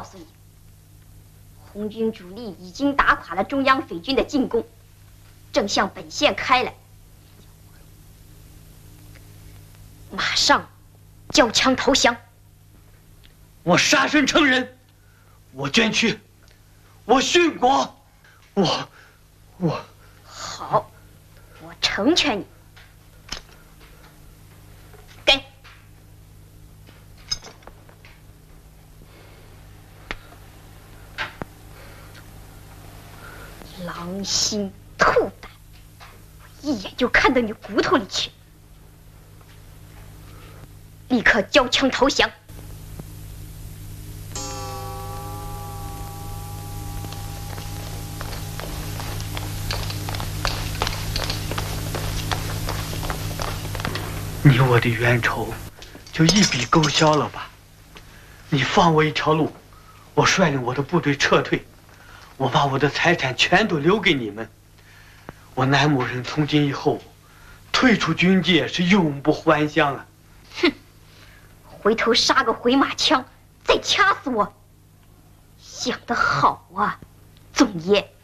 诉你，红军主力已经打垮了中央匪军的进攻，正向本线开来，马上交枪投降。 我杀身成仁，我捐躯，我殉国，我好，我成全你。给。狼心兔胆，我一眼就看到你骨头里去。立刻交枪投降。 你我的冤仇就一笔勾销了吧？你放我一条路，我率领我的部队撤退，我把我的财产全都留给你们。我南某人从今以后退出军界，是永不还乡啊！ 哼，回头杀个回马枪，再掐死我，想得好啊，总爷。